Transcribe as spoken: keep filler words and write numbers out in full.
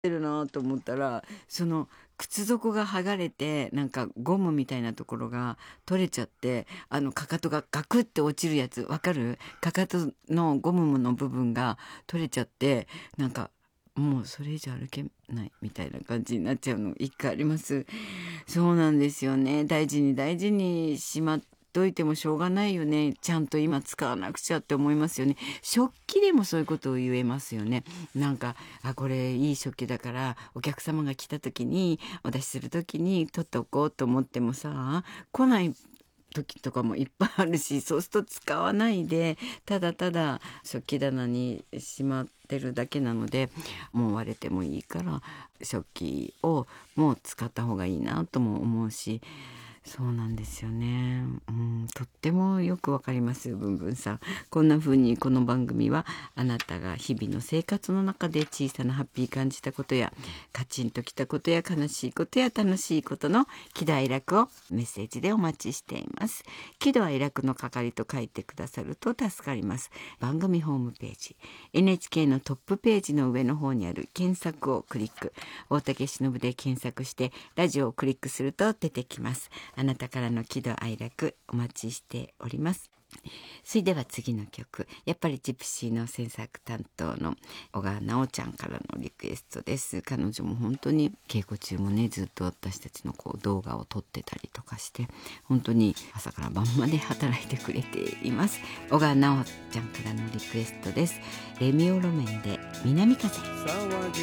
てるなと思ったら、その靴底が剥がれて、なんかゴムみたいなところが取れちゃって、あのかかとがガクって落ちるやつわかる？かかとのゴムの部分が取れちゃって、なんかもうそれ以上歩けないみたいな感じになっちゃうの一回あります。そうなんですよね。大事に大事にしまっといてもしょうがないよね。ちゃんと今使わなくちゃって思いますよね。食器でもそういうことを言えますよね。なんか、あ、これいい食器だからお客様が来た時にお出しする時に取っておこうと思ってもさ、来ない時とかもいっぱいあるし、そうすると使わないでただただ食器棚にしまってるだけなので、もう割れてもいいから食器をもう使った方がいいなとも思うし、そうなんですよね。うん、とってもよくわかります、ぶんぶんさん。こんな風にこの番組は、あなたが日々の生活の中で小さなハッピー感じたことや、カチンときたことや悲しいことや楽しいことの喜怒哀楽をメッセージでお待ちしています。喜怒哀楽の係と書いてくださると助かります。番組ホームページ、エヌエイチケー のトップページの上の方にある検索をクリック、大竹しのぶで検索してラジオをクリックすると出てきます。あなたからの喜怒哀楽お待ちしております。それでは次の曲、やっぱりジプシーの制作担当の小川直ちゃんからのリクエストです。彼女も本当に稽古中もね、ずっと私たちのこう動画を撮ってたりとかして、本当に朝から晩まで働いてくれています。小川直ちゃんからのリクエストです。レミオロメンで南風。